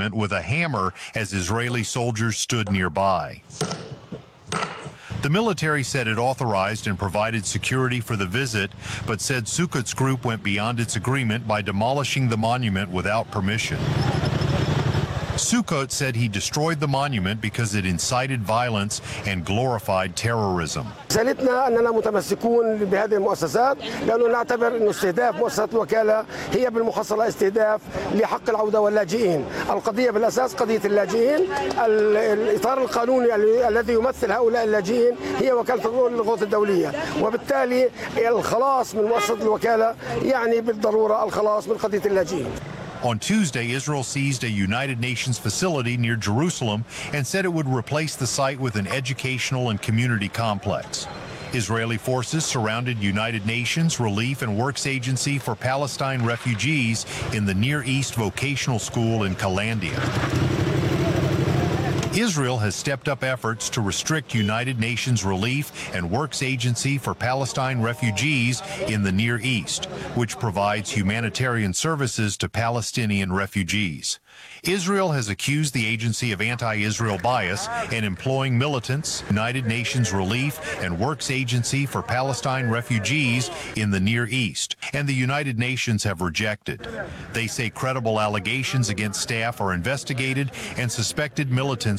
with a hammer as Israeli soldiers stood nearby. The military said it authorized and provided security for the visit, but said Sukkot's group went beyond its agreement by demolishing the monument without permission. Sukkot said he destroyed the monument because it incited violence and glorified terrorism. رسالتنا أننا متمسكون بهذه المؤسسات لأنه نعتبر أن استهداف مؤسسة الوكالة هي بالمحصلة استهداف لحق العودة واللاجئين. القضية بالأساس قضية اللاجئين. الإطار القانوني الذي يمثل هؤلاء اللاجئين هي وكالة الغوث الدولية، وبالتالي الخلاص من مؤسسة الوكالة يعني بالضرورة الخلاص من قضية اللاجئين. On Tuesday, Israel seized a United Nations facility near Jerusalem and said it would replace the site with an educational and community complex. Israeli forces surrounded United Nations Relief and Works Agency for Palestine refugees in the Near East Vocational School in Kalandia. Israel has stepped up efforts to restrict United Nations Relief and Works Agency for Palestine refugees in the Near East, which provides humanitarian services to Palestinian refugees. Israel has accused the agency of anti-Israel bias and employing militants, United Nations Relief and Works Agency for Palestine refugees in the Near East, and the United Nations have rejected. They say credible allegations against staff are investigated and suspected militants